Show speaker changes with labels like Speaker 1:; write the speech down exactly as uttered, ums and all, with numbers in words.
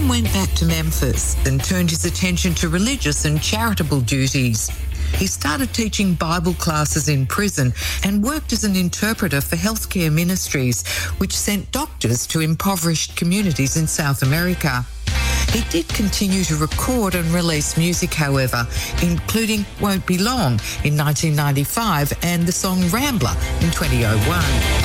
Speaker 1: then went back to Memphis and turned his attention to religious and charitable duties. He started teaching Bible classes in prison and worked as an interpreter for healthcare ministries, which sent doctors to impoverished communities in South America. He did continue to record and release music, however, including Won't Be Long in nineteen ninety-five and the song Rambler in twenty oh one.